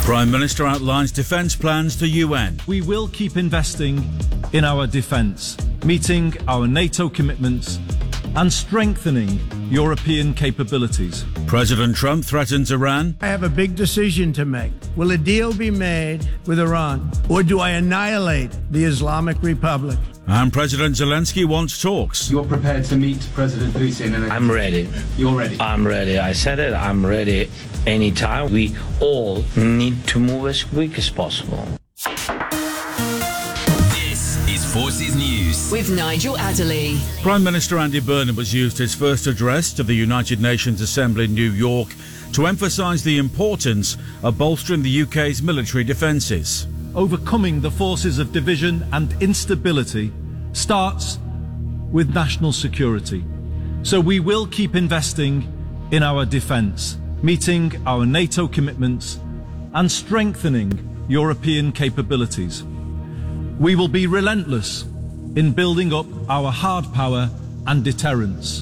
Prime Minister outlines defence plans to UN. We will keep investing in our defence, meeting our NATO commitments and strengthening European capabilities. President Trump threatens Iran. I have a big decision to make. Will a deal be made with Iran, or do I annihilate the Islamic Republic? And President Zelensky wants talks. You're prepared to meet President Putin? I'm ready. You're ready? I'm ready. I said it. I'm ready anytime. We all need to move as quick as possible. This is Forces News with Nigel Adderley. Prime Minister Andy Burnham has used his first address to the United Nations Assembly in New York to emphasise the importance of bolstering the UK's military defences. Overcoming the forces of division and instability starts with national security. So we will keep investing in our defence, meeting our NATO commitments and strengthening European capabilities. We will be relentless in building up our hard power and deterrence.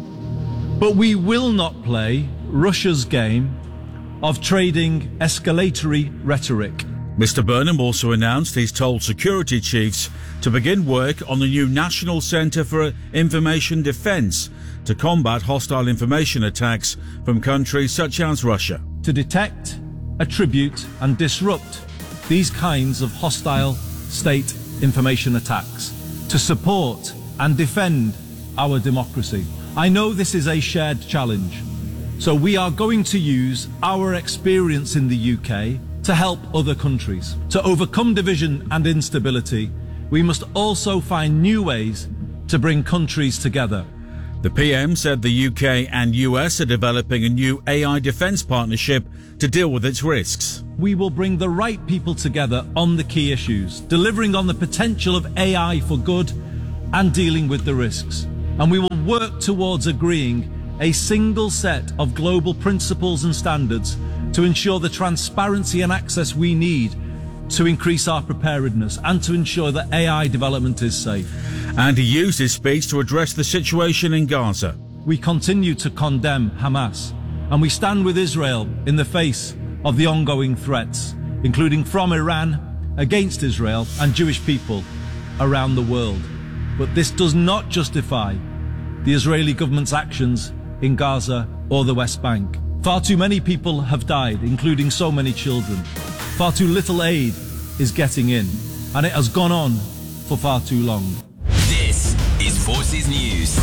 But we will not play Russia's game of trading escalatory rhetoric. Mr Burnham also announced he's told security chiefs to begin work on the new National Centre for Information Defence to combat hostile information attacks from countries such as Russia. To detect, attribute and disrupt these kinds of hostile state information attacks. To support and defend our democracy. I know this is a shared challenge, so we are going to use our experience in the UK to help other countries. To overcome division and instability, we must also find new ways to bring countries together. The PM said the UK and US are developing a new AI defence partnership to deal with its risks. We will bring the right people together on the key issues, delivering on the potential of AI for good and dealing with the risks. And we will work towards agreeing a single set of global principles and standards to ensure the transparency and access we need to increase our preparedness and to ensure that AI development is safe. And he used his speech to address the situation in Gaza. We continue to condemn Hamas, and we stand with Israel in the face of the ongoing threats, including from Iran against Israel and Jewish people around the world. But this does not justify the Israeli government's actions in Gaza or the West Bank. Far too many people have died, including so many children. Far too little aid is getting in, and it has gone on for far too long. This is Forces News.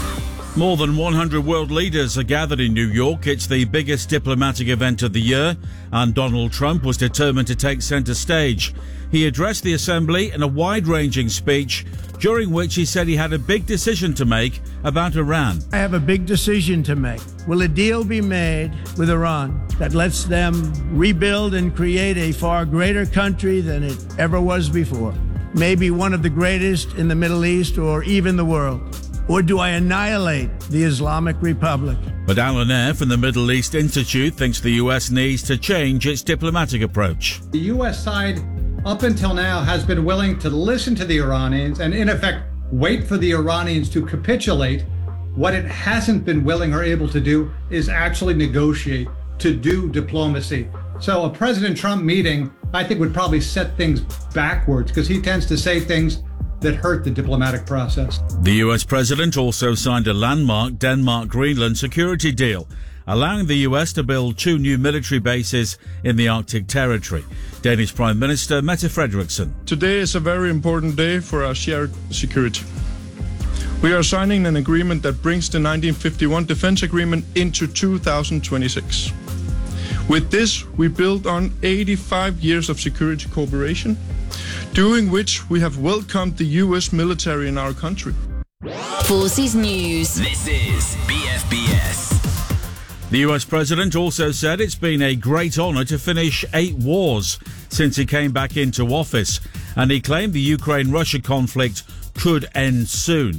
More than 100 world leaders are gathered in New York. It's the biggest diplomatic event of the year, and Donald Trump was determined to take centre stage. He addressed the assembly in a wide-ranging speech, during which he said he had a big decision to make about Iran. I have a big decision to make. Will a deal be made with Iran that lets them rebuild and create a far greater country than it ever was before? Maybe one of the greatest in the Middle East or even the world. Or do I annihilate the Islamic Republic? But Alan Eyre from the Middle East Institute thinks the US needs to change its diplomatic approach. The US side, up until now, has been willing to listen to the Iranians and, in effect, wait for the Iranians to capitulate. What it hasn't been willing or able to do is actually negotiate, to do diplomacy. So a President Trump meeting, I think, would probably set things backwards because he tends to say things that hurt the diplomatic process. The US president also signed a landmark Denmark-Greenland security deal, allowing the US to build 2 new military bases in the Arctic territory. Danish Prime Minister Mette Frederiksen. Today is a very important day for our shared security. We are signing an agreement that brings the 1951 Defense Agreement into 2026. With this, we build on 85 years of security cooperation, during which we have welcomed the US military in our country. Forces News. This is BFBS. The US president also said it's been a great honour to finish 8 wars since he came back into office, and he claimed the Ukraine-Russia conflict could end soon.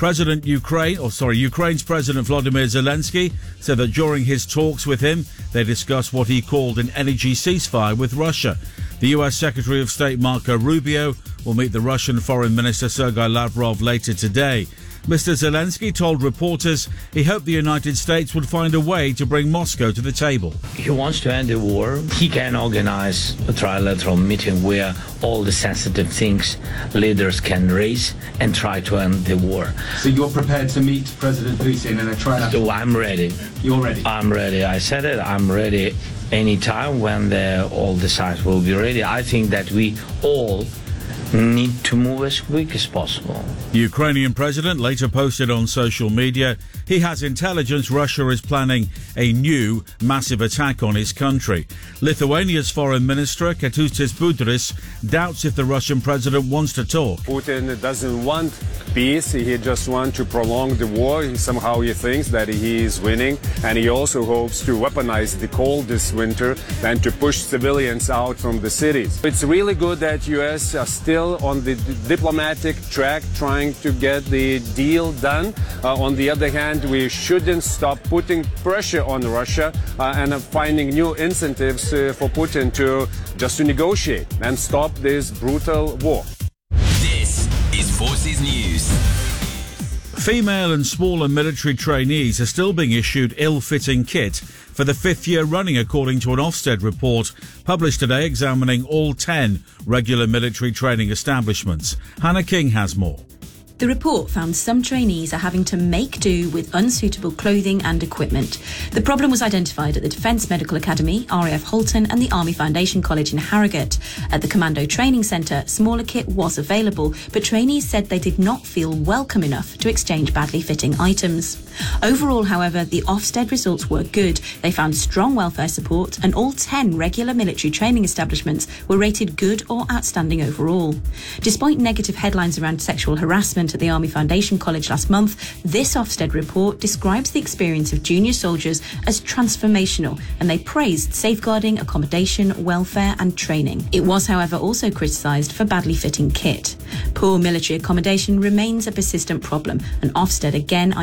Ukraine's President Volodymyr Zelensky said that during his talks with him, they discussed what he called an energy ceasefire with Russia. The US Secretary of State Marco Rubio will meet the Russian Foreign Minister Sergei Lavrov later today. Mr. Zelensky told reporters he hoped the United States would find a way to bring Moscow to the table. He wants to end the war. He can organize a trilateral meeting where all the sensitive things leaders can raise and try to end the war. So you're prepared to meet President Putin in a trilateral? So I'm ready. You're ready? I'm ready. I said it. I'm ready anytime when all the sides will be ready. I think that we all need to move as quick as possible. The Ukrainian president later posted on social media he has intelligence Russia is planning a new massive attack on his country. Lithuania's foreign minister Kęstutis Budrys doubts if the Russian president wants to talk. Putin doesn't want peace, he just wants to prolong the war. Somehow he thinks that he is winning, and he also hopes to weaponize the cold this winter and to push civilians out from the cities. It's really good that US are still on the diplomatic track trying to get the deal done. On the other hand, we shouldn't stop putting pressure on Russia and finding new incentives for Putin to negotiate and stop this brutal war. This is Forces News. Female and smaller military trainees are still being issued ill-fitting kit for the fifth year running, according to an Ofsted report published today examining all 10 regular military training establishments. Hannah King has more. The report found some trainees are having to make do with unsuitable clothing and equipment. The problem was identified at the Defence Medical Academy, RAF Halton and the Army Foundation College in Harrogate. At the Commando Training Centre, smaller kit was available, but trainees said they did not feel welcome enough to exchange badly fitting items. Overall, however, the Ofsted results were good. They found strong welfare support and all 10 regular military training establishments were rated good or outstanding overall. Despite negative headlines around sexual harassment at the Army Foundation College last month, this Ofsted report describes the experience of junior soldiers as transformational, and they praised safeguarding, accommodation, welfare and training. It was, however, also criticised for badly fitting kit. Poor military accommodation remains a persistent problem, and Ofsted again